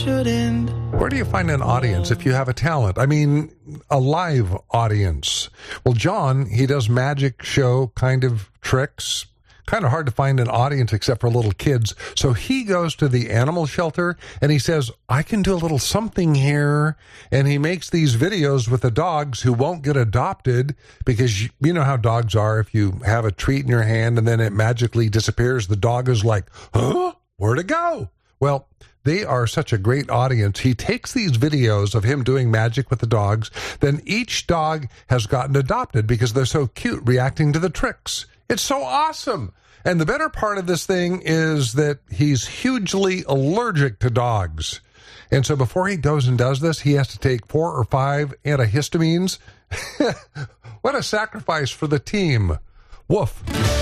shouldn't. Where do you find an audience if you have a talent? I mean, a live audience. Well, John, he does magic show kind of tricks. Kind of hard to find an audience except for little kids. So he goes to the animal shelter and he says, I can do a little something here. And he makes these videos with the dogs who won't get adopted because you know how dogs are. If you have a treat in your hand and then it magically disappears, the dog is like, huh? Where'd it go? Well, they are such a great audience. He takes these videos of him doing magic with the dogs. Then each dog has gotten adopted because they're so cute reacting to the tricks. It's so awesome. And the better part of this thing is that he's hugely allergic to dogs. And so before he goes and does this, he has to take 4 or 5 antihistamines. What a sacrifice for the team. Woof.